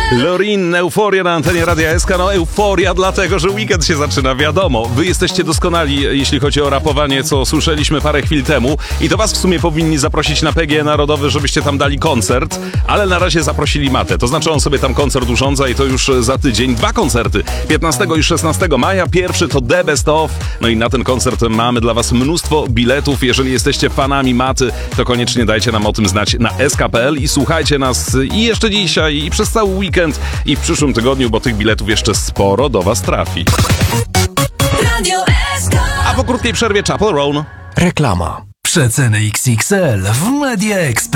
Lorin, euforia na antenie Radia SK. No euforia dlatego, że weekend się zaczyna, wiadomo. Wy jesteście doskonali, jeśli chodzi o rapowanie, co słyszeliśmy parę chwil temu. I to was w sumie powinni zaprosić na PGE Narodowy, żebyście tam dali koncert. Ale na razie zaprosili Matę. To znaczy on sobie tam koncert urządza i to już za tydzień. 2 koncerty. 15 i 16 maja. Pierwszy to The Best Of. No i na ten koncert mamy dla was mnóstwo biletów. Jeżeli jesteście fanami Maty, to koniecznie dajcie nam o tym znać na sk.pl i słuchajcie nas i jeszcze dzisiaj, i przez cały weekend, i w przyszłym tygodniu, bo tych biletów jeszcze sporo do was trafi. Radio SK. A po krótkiej przerwie Chapel Roan. Reklama. Przeceny XXL w Media Expert.